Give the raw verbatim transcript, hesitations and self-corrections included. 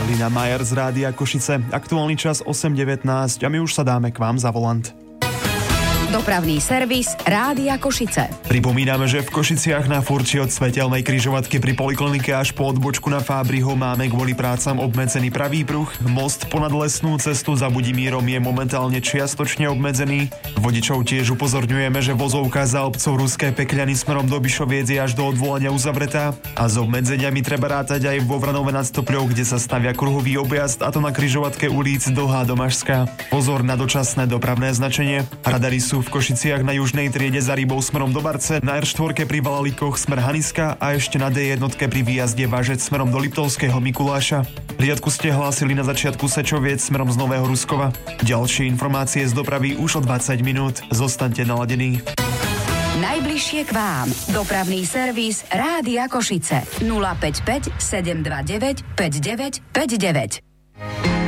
Lina Majer z Rádia Košice. Aktuálny čas osem devätnásť a my už sa dáme k vám za volant. Dopravný servis Rádia Košice. Pripomíname, že v Košiciach na furči od svetelnej križovatky pri poliklinike až po odbočku na Fábriho máme kvôli prácam obmedzený pravý pruh. Most ponad lesnú cestu za Budimírom je momentálne čiastočne obmedzený. Vodičov tiež upozorňujeme, že vozovka za obcov Ruské Pekľany smerom do Bišoviec je až do odvolania uzavretá a s obmedzeniami treba rátať aj vo Vranove nad Stopľou, kde sa stavia kruhový objazd, a to na križovatke ulic Dlhá Domažská. Pozor na dočasné dopravné značenie. Radary sú v Košiciach na južnej triede za Rybou smerom do Barce, na er štyri pri Valalíkoch smer Haniska a ešte na dé jeden pri výjazde Vážec smerom do Liptovského Mikuláša. Riadku ste hlásili na začiatku Sečoviec smerom z Nového Ruskova. Ďalšie informácie z dopravy už o dvadsať minút. Zostaňte naladení. Najbližšie k vám. Dopravný servis Rádia Košice. nula päť päť sedem dva deväť päť deväť päť deväť.